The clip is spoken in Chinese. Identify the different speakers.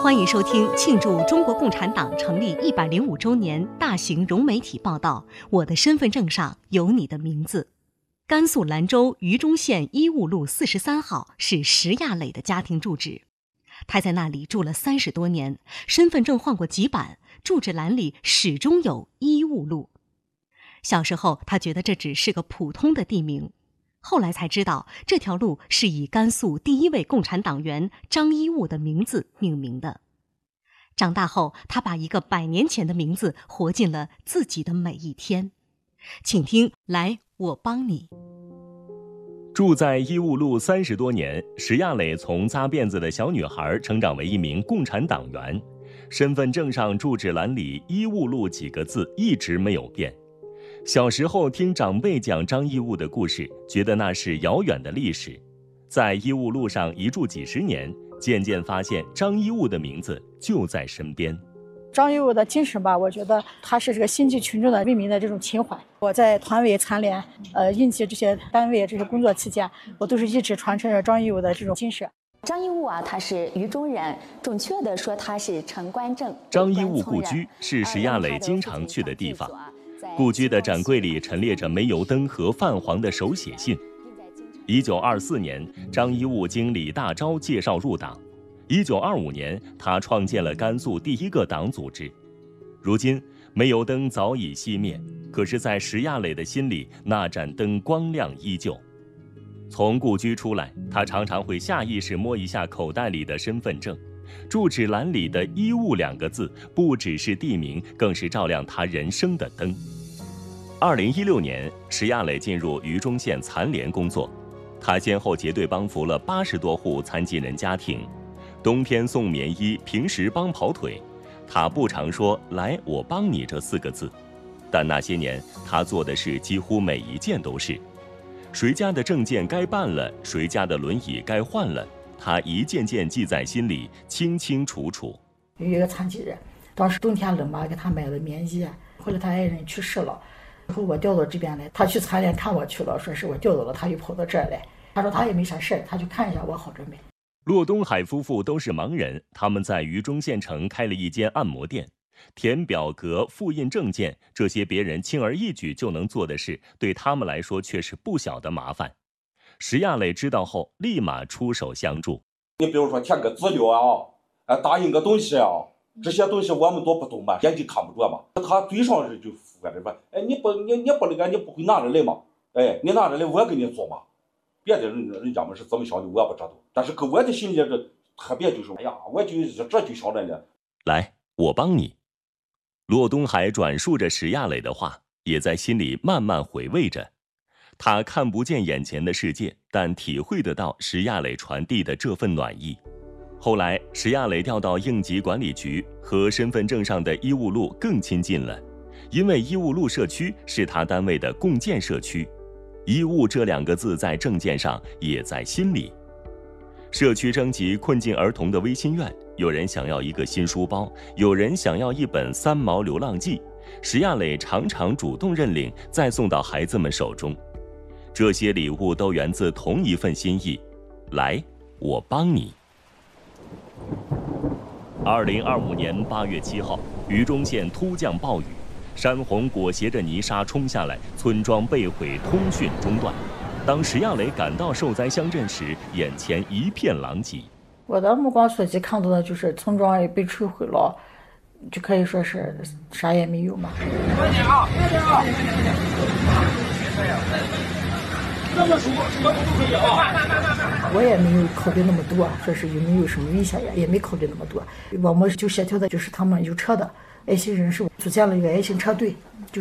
Speaker 1: 欢迎收听庆祝中国共产党成立105周年大型融媒体报道《我的身份证上有你的名字》。甘肃兰州榆中县医务路43号是石亚磊的家庭住址，他在那里住了30多年，身份证换过几版，住址栏里始终有医务路。小时候他觉得这只是个普通的地名，后来才知道这条路是以甘肃第一位共产党员张一物的名字命名的。长大后，他把一个100年前的名字活进了自己的每一天。请听，来，我帮你。
Speaker 2: 住在医务路30多年，石亚磊从扎辫子的小女孩成长为一名共产党员，身份证上住址栏里医务路几个字一直没有变。小时候听长辈讲张一物的故事，觉得那是遥远的历史。在医务路上一住几十年，渐渐发现张一物的名字就在身边。
Speaker 3: 张一物的精神吧，我觉得他是这个心系群众的为民的这种情怀。我在团委残联、应急这些单位这些工作期间，我都是一直传承着张一物的这种精神。
Speaker 4: 张一物啊，他是榆中人，准确的说他是陈官镇。
Speaker 2: 张一物故居是石亚磊经常去的地方。故居的展柜里陈列着煤油灯和泛黄的手写信。1924年，张一物经李大钊介绍入党。1925年，他创建了甘肃第一个党组织。如今，煤油灯早已熄灭，可是，在石亚磊的心里，那盏灯光亮依旧。从故居出来，他常常会下意识摸一下口袋里的身份证。住址栏里的医务2个字，不只是地名，更是照亮他人生的灯。2016年，石亚磊进入榆中县残联工作，他先后结对帮扶了80多户残疾人家庭，冬天送棉衣，平时帮跑腿。他不常说“来，我帮你”这4个字，但那些年他做的事几乎每一件都是。谁家的证件该办了，谁家的轮椅该换了，他一件件记在心里，清清楚楚。
Speaker 3: 有一个残疾人，当时冬天冷嘛，给他买了棉衣，后来他爱人去世了，然后我调到这边来，他去残联看我去了，说是我调到了，他又跑到这儿来，他说他也没啥事，他去看一下我好着没。
Speaker 2: 骆东海夫妇都是盲人，他们在榆中县城开了一间按摩店。填表格、复印证件，这些别人轻而易举就能做的事，对他们来说却是不小的麻烦。石亚磊知道后，立马出手相助。
Speaker 5: 你比如说填个资料打印个东西这些东西我们都不懂嘛，眼睛看不着嘛。他嘴上就附着说，你不那个，你不会拿着来嘛？你拿着来，我给你做嘛。别的人家们是怎么想的，我也不知道。但是搁我的心里这特别就是，我就想着呢。
Speaker 2: 来，我帮你。骆东海转述着石亚磊的话，也在心里慢慢回味着。他看不见眼前的世界，但体会得到石亚磊传递的这份暖意。后来，石亚磊调到应急管理局，和身份证上的医务路更亲近了，因为医务路社区是他单位的共建社区。医务这2个字在证件上，也在心里。社区征集困境儿童的微心愿，有人想要一个新书包，有人想要一本3毛流浪记。石亚磊常常主动认领，再送到孩子们手中。这些礼物都源自同一份心意，来，我帮你。2025年8月7号，榆中县突降暴雨，山洪裹挟着泥沙冲下来，村庄被毁，通讯中断。当石亚磊赶到受灾乡镇时，眼前一片狼藉。
Speaker 3: 我的目光所及看到的就是村庄也被摧毁了，就可以说是啥也没有嘛。我也没有考虑那么多，说是有没有什么危险呀，也没考虑那么多。我们就协调的就是他们有车的爱心人士组建了一个爱心车队。